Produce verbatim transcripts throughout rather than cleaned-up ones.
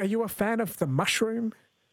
are you a fan of the mushroom?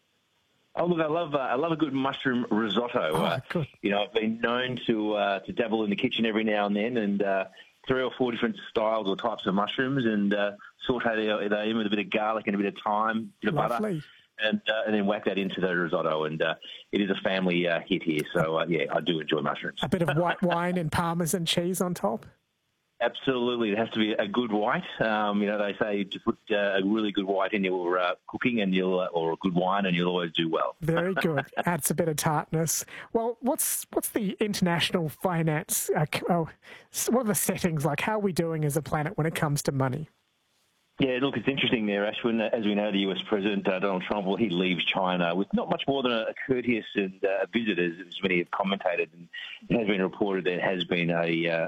Oh look, I love uh, I love a good mushroom risotto. Oh, uh, good. You know, I've been known to uh, to dabble in the kitchen every now and then, and uh, three or four different styles or types of mushrooms, and uh, saute it in with a bit of garlic and a bit of thyme, a bit of butter, Lovely. and uh, and then whack that into the risotto. And uh, it is a family uh, hit here, so uh, yeah, I do enjoy mushrooms. A bit of white wine and parmesan cheese on top. Absolutely, it has to be a good white. Um, you know, they say just put uh, a really good white in your uh, cooking, and you'll uh, or a good wine, and you'll always do well. Very good. Adds a bit of tartness. Well, what's what's the international finance? Uh, oh, what are the settings like? How are we doing as a planet when it comes to money? Yeah, look, it's interesting there, Ashwin. As we know, the U S President, uh, Donald Trump, well, he leaves China with not much more than a courteous and uh, visit, as, as many have commentated. And it has been reported there has been a, uh,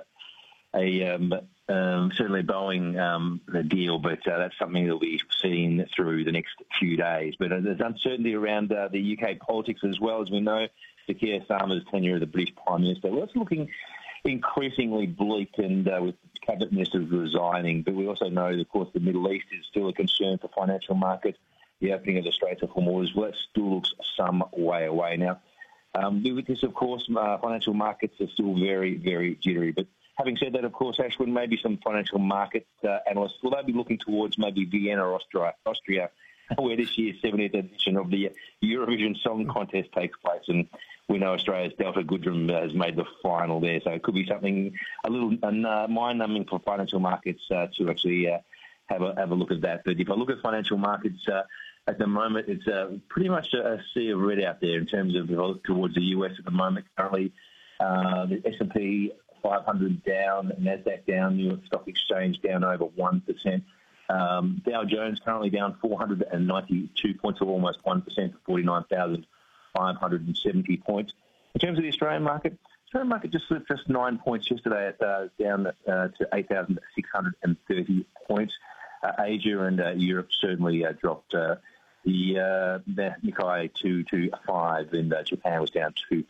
a um, um, certainly a Boeing um, deal, but uh, that's something that will be seen through the next few days. But uh, there's uncertainty around uh, the U K politics as well. As we know, Sir Keir Starmer's tenure as the British Prime Minister, well, it's looking increasingly bleak, and uh, with cabinet ministers resigning. But we also know, of course, the Middle East is still a concern for financial markets. The opening of the Straits of Hormuz, well, that still looks some way away. Now, um, with this, of course, uh, financial markets are still very, very jittery. But having said that, of course, Ashwin, maybe some financial market uh, analysts, will they be looking towards maybe Vienna, Austria, Austria, where this year's seventieth edition of the Eurovision Song Contest takes place. And we know Australia's Delta Goodrem has made the final there, so it could be something a little uh, mind-numbing for financial markets uh, to actually uh, have a have a look at that. But if I look at financial markets uh, at the moment, it's uh, pretty much a, a sea of red out there in terms of if I look towards the U S at the moment. Currently, uh, the S and P five hundred down, Nasdaq down, New York Stock Exchange down over one percent. Um, Dow Jones currently down four hundred ninety-two points, or almost one percent, to forty-nine thousand five hundred seventy points. In terms of the Australian market, Australian market just slipped just nine points yesterday, at, uh, down uh, to eight thousand six hundred thirty points. Uh, Asia and uh, Europe certainly uh, dropped. Uh, the, uh, the Nikkei two twenty-five in uh, Japan was down two